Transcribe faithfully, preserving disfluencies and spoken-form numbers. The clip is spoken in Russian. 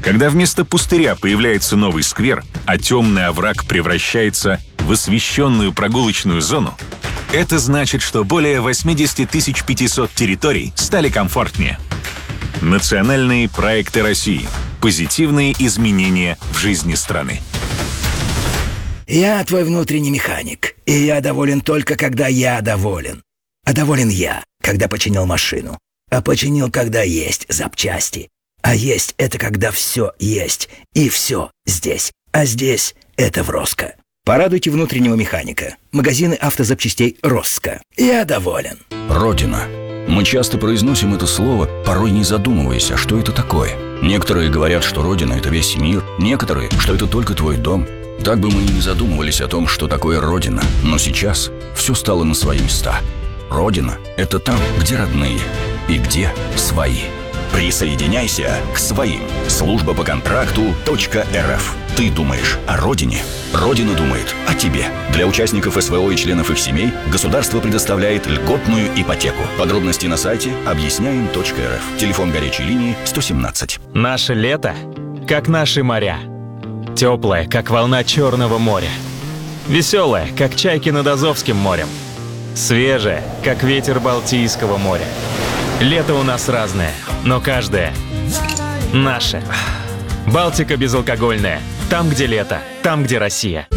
Когда вместо пустыря появляется новый сквер, а темный овраг превращается в освещенную прогулочную зону, это значит, что более восемьдесят тысяч пятьсот территорий стали комфортнее. Национальные проекты России. Позитивные изменения в жизни страны. Я твой внутренний механик, и я доволен только, когда я доволен. А доволен я, когда починил машину. А починил, когда есть запчасти. А есть — это когда все есть, и все здесь. А здесь — это в Роско. Порадуйте внутреннего механика. Магазины автозапчастей Роско. Я доволен. Родина. Мы часто произносим это слово, порой не задумываясь, а что это такое. Некоторые говорят, что Родина — это весь мир, некоторые, что это только твой дом. Так бы мы и не задумывались о том, что такое Родина. Но сейчас все стало на свои места. Родина — это там, где родные и где свои. Присоединяйся к своим. Служба по контракту .рф. Ты думаешь о родине? Родина думает о тебе. Для участников СВО и членов их семей государство предоставляет льготную ипотеку. Подробности на сайте объясняем точка эр эф. Телефон горячей линии сто семнадцать. Наше лето, как наши моря. Теплое, как волна Черного моря. Веселое, как чайки над Азовским морем. Свежее, как ветер Балтийского моря. Лето у нас разное, но каждое наше. Балтика безалкогольная. Там, где лето, там, где Россия.